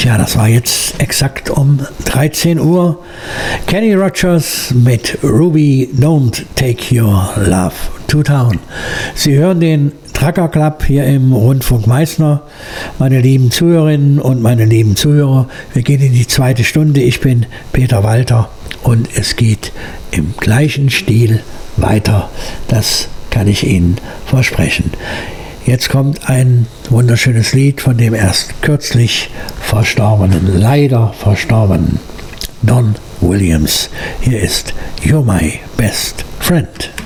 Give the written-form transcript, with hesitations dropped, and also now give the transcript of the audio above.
Ja, das war jetzt exakt um 13 Uhr. Kenny Rogers mit Ruby, Don't Take Your Love to Town. Sie hören den Trucker Club hier im Rundfunk Meißner. Meine lieben Zuhörerinnen und meine lieben Zuhörer, wir gehen in die zweite Stunde. Ich bin Peter Walter und es geht im gleichen Stil weiter. Das kann ich Ihnen versprechen. Jetzt kommt ein wunderschönes Lied von dem erst kürzlich verstorbenen, leider verstorbenen Don Williams. Hier ist You're My Best Friend.